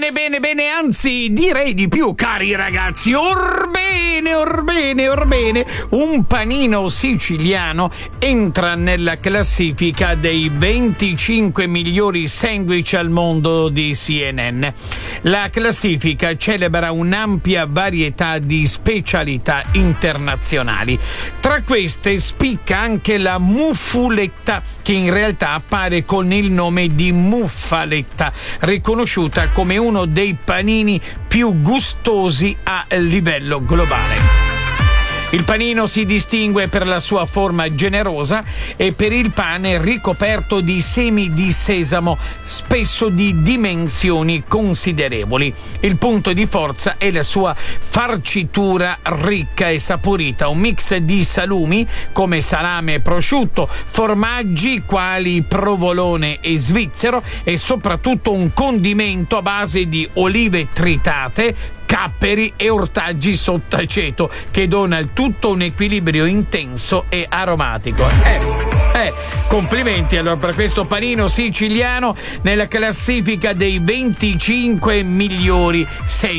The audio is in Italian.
Bene, anzi direi di più, cari ragazzi. Orbene, un panino siciliano entra nella classifica dei 25 migliori sandwich al mondo di CNN. La classifica celebra un'ampia varietà di specialità internazionali. Tra queste spicca anche la muffuletta, che in realtà appare con il nome di muffaletta, riconosciuta come uno dei panini più gustosi a livello globale. Il panino si distingue per la sua forma generosa e per il pane ricoperto di semi di sesamo, spesso di dimensioni considerevoli. Il punto di forza è la sua farcitura ricca e saporita, un mix di salumi come salame e prosciutto, formaggi quali provolone e svizzero e soprattutto un condimento a base di olive tritate, capperi e ortaggi sott'aceto che dona al tutto un equilibrio intenso e aromatico. Complimenti allora per questo panino siciliano nella classifica dei 25 migliori